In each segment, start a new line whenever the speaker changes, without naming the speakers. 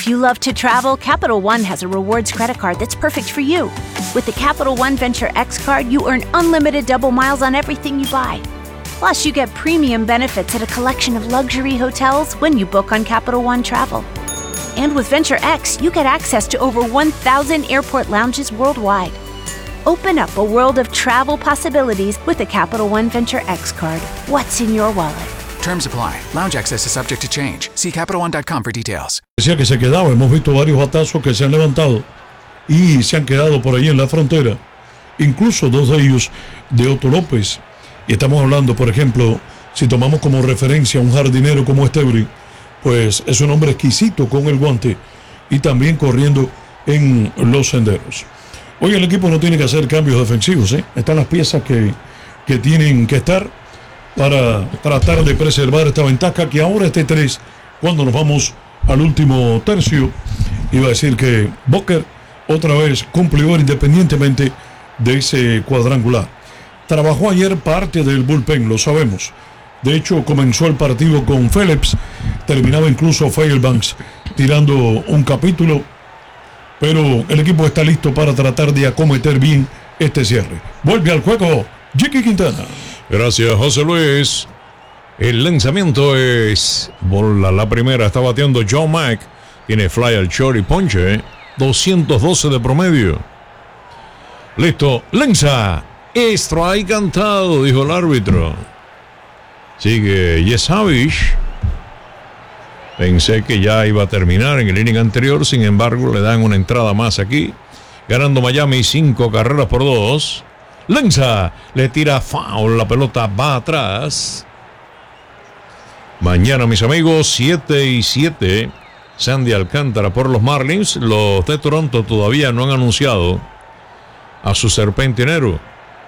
If you love to travel, Capital One has a rewards credit card that's perfect for you. With the Capital One Venture X card, you earn unlimited double miles on everything you buy. Plus, you get premium benefits at a collection of luxury hotels when you book on Capital One Travel. And with Venture X, you get access to over 1,000 airport lounges worldwide. Open up a world of travel possibilities with the Capital One Venture X card. What's in your wallet?
Terms apply. Lounge access is subject to change. See CapitalOne.com for details.
Decía que se quedaba. Hemos visto varios batazos que se han levantado y se han quedado por ahí en la frontera. Incluso dos de ellos de Otto López. Y estamos hablando, por ejemplo, si tomamos como referencia a un jardinero como Esteury, pues es un hombre exquisito con el guante y también corriendo en los senderos. Hoy el equipo no tiene que hacer cambios defensivos, ¿eh? Están las piezas que tienen que estar para tratar de preservar esta ventaja que ahora esté 3 cuando nos vamos al último tercio. Iba a decir que Booker otra vez cumplidor independientemente de ese cuadrangular. Trabajó ayer parte del bullpen, lo sabemos. De hecho, comenzó el partido con Phillips, terminaba incluso Fairbanks tirando un capítulo, pero el equipo está listo para tratar de acometer bien este cierre. Vuelve al juego Jiki Quintana.
Gracias, José Luis. El lanzamiento es bola. La primera está bateando John Mack. Tiene fly al short y ponche. 212 de promedio. Listo, lanza. Strike cantado, dijo el árbitro. Sigue Yesavish. Pensé que ya iba a terminar en el inning anterior. Sin embargo, le dan una entrada más aquí. Ganando Miami 5 carreras por 2. Lanza, le tira foul, la pelota va atrás. Mañana, mis amigos, 7-7. Sandy Alcántara por los Marlins. Los de Toronto todavía no han anunciado a su serpentinero.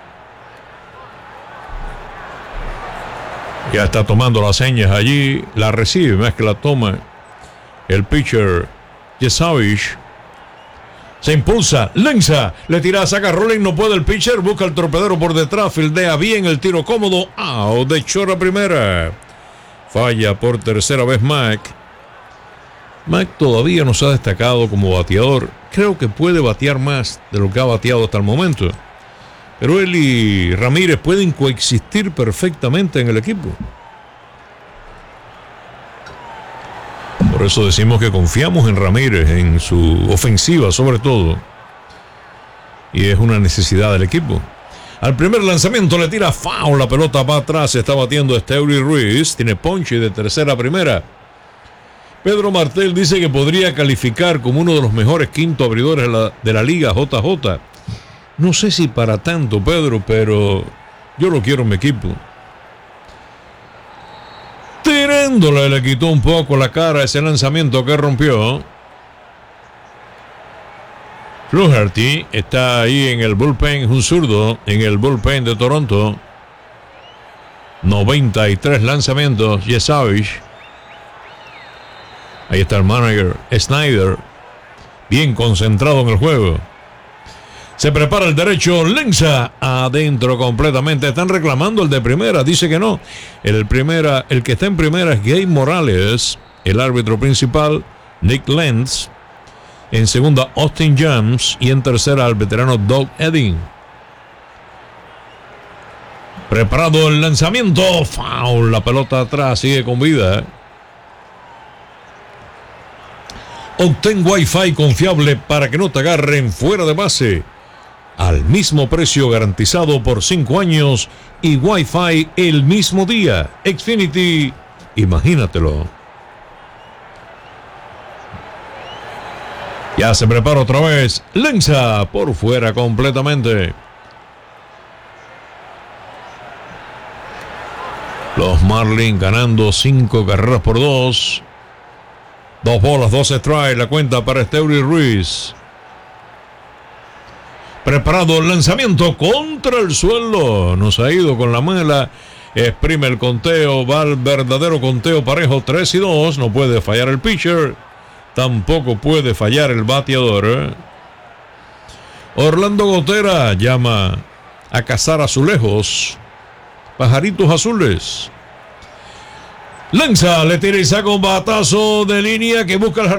Ya está tomando las señas allí. La recibe, más que la toma el pitcher Yesavish. Se impulsa, lanza, le tira, saca rolling, no puede el pitcher, busca el torpedero por detrás, fildea bien el tiro cómodo, out de short a primera. Falla por tercera vez Mac. Mac todavía no se ha destacado como bateador. Creo que puede batear más de lo que ha bateado hasta el momento. Pero él y Ramírez pueden coexistir perfectamente en el equipo. Por eso decimos que confiamos en Ramírez, en su ofensiva sobre todo. Y es una necesidad del equipo. Al primer lanzamiento le tira foul, la pelota va atrás, está batiendo Esteury Ruiz, tiene ponche de tercera a primera. Pedro Martel dice que podría calificar como uno de los mejores quinto abridores de la liga, JJ. No sé si para tanto, Pedro, pero yo lo quiero en mi equipo. Tirándole, le quitó un poco la cara a ese lanzamiento que rompió. Flaherty está ahí en el bullpen, es un zurdo en el bullpen de Toronto. 93 lanzamientos, Yesavish. Ahí está el manager Snyder, bien concentrado en el juego. Se prepara el derecho, lanza adentro completamente. Están reclamando el de primera, dice que no. El que está en primera es Gabe Morales, el árbitro principal, Nick Lenz. En segunda, Austin James. Y en tercera, el veterano Doug Edding. Preparado el lanzamiento, foul, la pelota atrás, sigue con vida. Obtén Wi-Fi confiable para que no te agarren fuera de base. Al mismo precio garantizado por 5 años y Wi-Fi el mismo día. Xfinity, imagínatelo. Ya se prepara otra vez. Lanza por fuera completamente. Los Marlins ganando 5 carreras por 2. 2 bolas, 2 strikes. La cuenta para Esteury Ruiz. Preparado el lanzamiento contra el suelo. Nos ha ido con la mala. Exprime el conteo. Va al verdadero conteo parejo. 3-2. No puede fallar el pitcher. Tampoco puede fallar el bateador. Orlando Gotera llama a cazar azulejos. Pajaritos azules. Lanza, le tira y saca un batazo de línea que busca el jardín.